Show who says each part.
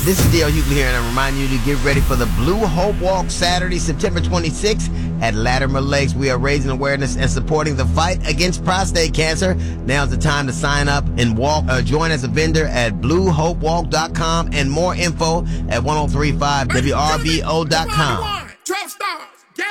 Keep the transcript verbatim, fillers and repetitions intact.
Speaker 1: This is Dale Hughley here, and I remind you to get ready for the Blue Hope Walk Saturday, September twenty-sixth at Latimer Lakes. We are raising awareness and supporting the fight against prostate cancer. Now's the time to sign up and walk. Uh, join as a vendor at blue hope walk dot com and more info at ten thirty-five W R B O dot com.